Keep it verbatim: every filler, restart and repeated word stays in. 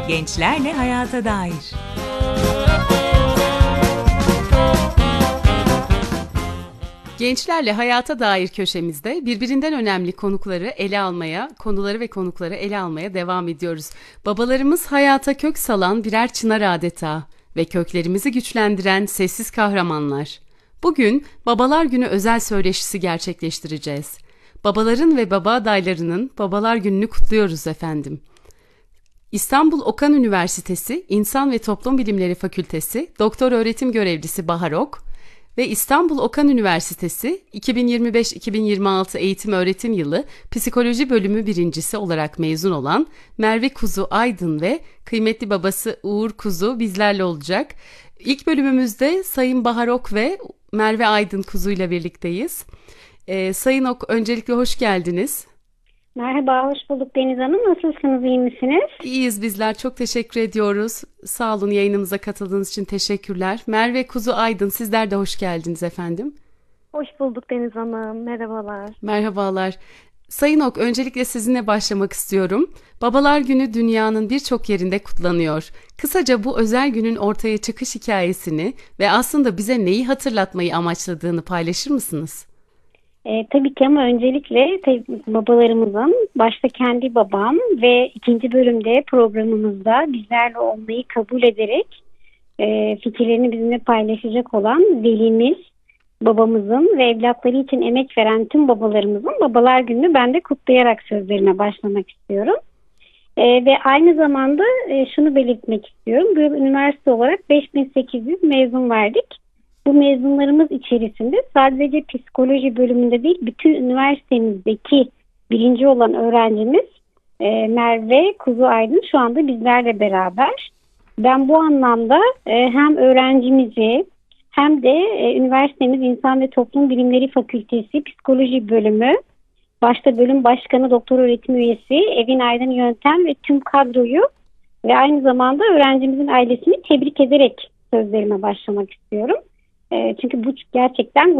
Gençlerle hayata dair. Gençlerle hayata dair köşemizde birbirinden önemli konukları ele almaya, konuları ve konukları ele almaya devam ediyoruz. Babalarımız hayata kök salan birer çınar adeta ve köklerimizi güçlendiren sessiz kahramanlar. Bugün Babalar Günü özel söyleşisi gerçekleştireceğiz. Babaların ve baba adaylarının Babalar Günü'nü kutluyoruz efendim. İstanbul Okan Üniversitesi İnsan ve Toplum Bilimleri Fakültesi Doktor Öğretim Görevlisi Bahar Ok ve İstanbul Okan Üniversitesi iki bin yirmi beş iki bin yirmi altı eğitim öğretim yılı Psikoloji Bölümü birincisi olarak mezun olan Merve Kuzu Aydın ve kıymetli babası Uğur Kuzu bizlerle olacak. İlk bölümümüzde Sayın Bahar Ok ve Merve Aydın Kuzu ile birlikteyiz. Ee, Sayın Ok, öncelikle hoş geldiniz. Merhaba, hoş bulduk Deniz Hanım. Nasılsınız, iyi misiniz? İyiyiz bizler, çok teşekkür ediyoruz. Sağ olun, yayınımıza katıldığınız için teşekkürler. Merve Kuzu Aydın, sizler de hoş geldiniz efendim. Hoş bulduk Deniz Hanım, merhabalar. Merhabalar. Sayın Ok, öncelikle sizinle başlamak istiyorum. Babalar Günü dünyanın birçok yerinde kutlanıyor. Kısaca bu özel günün ortaya çıkış hikayesini ve aslında bize neyi hatırlatmayı amaçladığını paylaşır mısınız? E, tabii ki ama öncelikle tabii babalarımızın, başta kendi babam ve ikinci bölümde programımızda bizlerle olmayı kabul ederek e, fikirlerini bizimle paylaşacak olan velimiz, babamızın ve evlatları için emek veren tüm babalarımızın Babalar Günü'nü ben de kutlayarak sözlerine başlamak istiyorum. E, ve aynı zamanda e, şunu belirtmek istiyorum. Bu yıl üniversite olarak beş bin sekiz yüz mezun verdik. Bu mezunlarımız içerisinde sadece psikoloji bölümünde değil, bütün üniversitemizdeki birinci olan öğrencimiz e, Merve Kuzu Aydın şu anda bizlerle beraber. Ben bu anlamda e, hem öğrencimizi hem de e, üniversitemiz İnsan ve Toplum Bilimleri Fakültesi Psikoloji Bölümü, başta bölüm başkanı, doktor öğretim üyesi Evin Aydın Yöntem ve tüm kadroyu ve aynı zamanda öğrencimizin ailesini tebrik ederek sözlerime başlamak istiyorum. Çünkü bu gerçekten